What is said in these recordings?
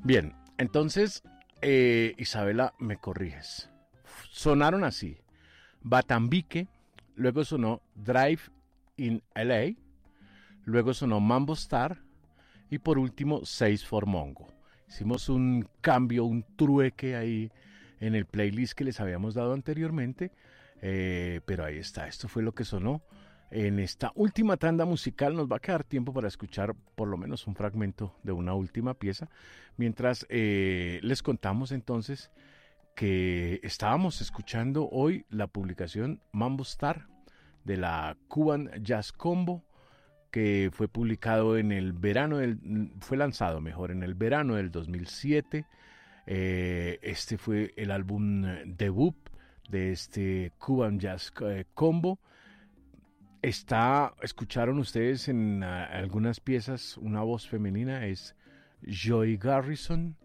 Bien, entonces, Isabela, me corriges. Sonaron así: Batambique, luego sonó Drive in LA, luego sonó Mambo Star y por último 6 for Mongo. Hicimos un cambio, un trueque ahí en el playlist que les habíamos dado anteriormente, pero ahí está, esto fue lo que sonó. En esta última tanda musical nos va a quedar tiempo para escuchar por lo menos un fragmento de una última pieza, mientras les contamos entonces que estábamos escuchando hoy la publicación Mambo Star de la Cuban Jazz Combo, que fue publicado en el verano fue lanzado mejor en el verano del 2007. Este fue el álbum debut de este Cuban Jazz Combo. Escucharon ustedes en algunas piezas una voz femenina, es Joy Garrison.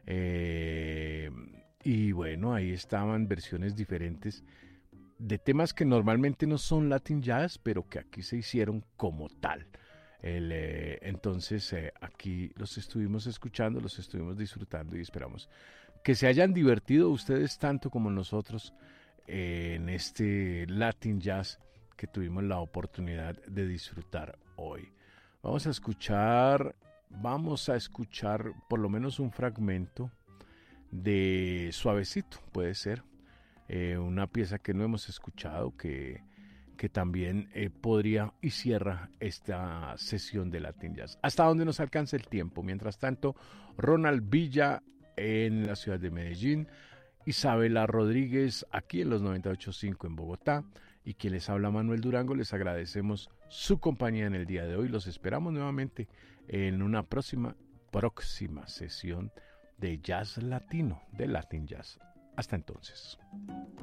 Y bueno, ahí estaban versiones diferentes de temas que normalmente no son Latin Jazz, pero que aquí se hicieron como tal. Entonces aquí los estuvimos escuchando, los estuvimos disfrutando y esperamos que se hayan divertido ustedes tanto como nosotros en este Latin Jazz que tuvimos la oportunidad de disfrutar hoy. Vamos a escuchar por lo menos un fragmento de Suavecito, puede ser. Una pieza que no hemos escuchado, que también podría y cierra esta sesión de Latin Jazz. Hasta donde nos alcance el tiempo. Mientras tanto, Ronald Villa en la ciudad de Medellín, Isabela Rodríguez aquí en los 98.5 en Bogotá, y quien les habla, Manuel Durango. Les agradecemos su compañía en el día de hoy. Los esperamos nuevamente en una próxima sesión de Jazz Latino, de Latin Jazz. Hasta entonces.